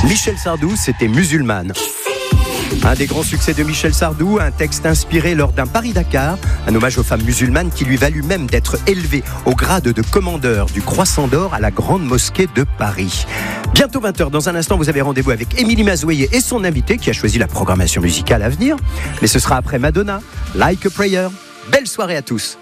Michel Sardou, c'était Musulmane. Un des grands succès de Michel Sardou, un texte inspiré lors d'un Paris-Dakar, un hommage aux femmes musulmanes qui lui valut même d'être élevé au grade de commandeur du Croissant d'Or à la Grande Mosquée de Paris. Bientôt 20h, dans un instant, vous avez rendez-vous avec Émilie Mazoyer et son invité qui a choisi la programmation musicale à venir. Mais ce sera après Madonna, Like a Prayer. Belle soirée à tous.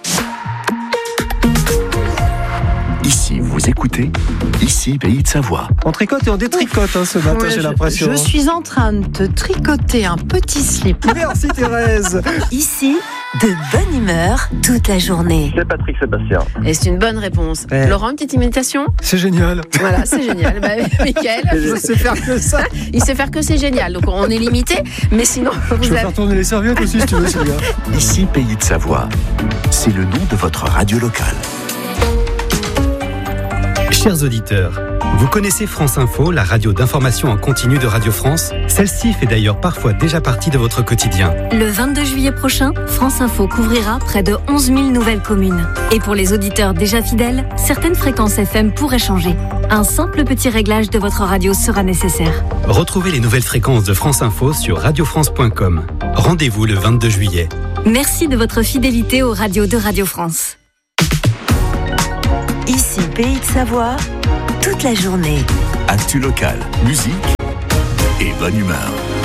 Ici, vous écoutez, ici, Pays de Savoie. On tricote et on détricote ce matin, j'ai l'impression. Je suis en train de te tricoter un petit slip. Merci Thérèse. Ici, de bonne humeur toute la journée. C'est Patrick Sébastien. Et c'est une bonne réponse. Ouais. Laurent, une petite imitation ? C'est génial. Voilà, c'est génial. Mickaël, Je sais faire que ça. il sait faire que c'est génial. Donc on est limité, mais sinon, Je vous peux avez... faire tourner les serviettes aussi si tu veux, Sylvia. Ici, Pays de Savoie. C'est le nom de votre radio locale. Chers auditeurs, vous connaissez France Info, la radio d'information en continu de Radio France ? Celle-ci fait d'ailleurs parfois déjà partie de votre quotidien. Le 22 juillet prochain, France Info couvrira près de 11 000 nouvelles communes. Et pour les auditeurs déjà fidèles, certaines fréquences FM pourraient changer. Un simple petit réglage de votre radio sera nécessaire. Retrouvez les nouvelles fréquences de France Info sur radiofrance.com. Rendez-vous le 22 juillet. Merci de votre fidélité aux radios de Radio France. Ici, Pays de Savoie, toute la journée. Actu local, musique et bonne humeur.